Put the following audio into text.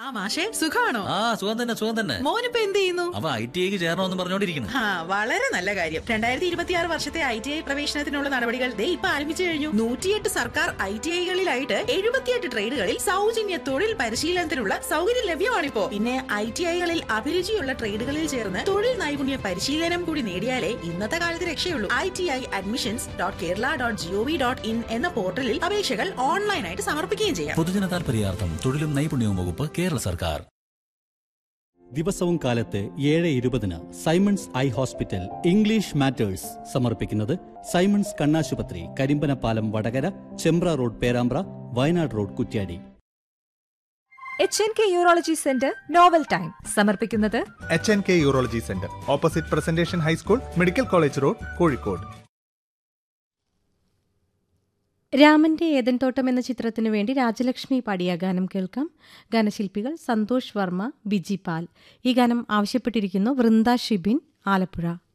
ആ മാഷേ, സുഖാണോ? സുഖം തന്നെ. മോനിപ്പോ എന്ത് ചെയ്യുന്നു? അവ ITI ചേരണമെന്ന് പറഞ്ഞോണ്ടിരിക്കുന്നു. വളരെ നല്ല കാര്യം. 2026 വർഷത്തെ ITI പ്രവേശനത്തിനുള്ള നടപടികൾ ഇപ്പൊ ആരംഭിച്ചു കഴിഞ്ഞു. 108 സർക്കാർ ITIകളിലായിട്ട് 78 ട്രേഡുകളിൽ സൗജന്യ തൊഴിൽ പരിശീലനത്തിനുള്ള സൗകര്യം ലഭ്യമാണിപ്പോ. പിന്നെ ITIകളിൽ അഭിരുചിയുള്ള ട്രേഡുകളിൽ ചേർന്ന് തൊഴിൽ നൈപുണ്യ പരിശീലനം കൂടി നേടിയാലേ ഇന്നത്തെ കാലത്ത് രക്ഷയുള്ളൂ. ITIadmissions.kerala.gov.in എന്ന പോർട്ടലിൽ അപേക്ഷകൾ ഓൺലൈനായിട്ട് സമർപ്പിക്കുകയും ചെയ്യാം. പൊതുജന താൽപര്യാർത്ഥം തൊഴിലും നൈപുണ്യവും വകുപ്പ്, കേരള സർക്കാർ. ദിവസവും കാലത്ത് 7:20 Symons eye hospital English matters സമർപ്പിക്കുന്നത് സൈമൺസ് കണ്ണാശുപത്രി, Karimbanapalam Vadakara, Chembra road Perambra, Wayanad road Kuttiadi. HNK urology centre novel time സമർപ്പിക്കുന്നത് HNK urology centre, opposite presentation high school, medical college road, Kozhikode. രാമന്റെ ഏദൻതോട്ടം എന്ന ചിത്രത്തിനു വേണ്ടി രാജലക്ഷ്മി പാടിയ ഗാനം കേൾക്കാം. ഗാനശില്പികൾ സന്തോഷ് വർമ്മ, ബിജി പാൽ. ഈ ഗാനം ആവശ്യപ്പെട്ടിരിക്കുന്നു വൃന്ദ ഷിബിൻ, ആലപ്പുഴ.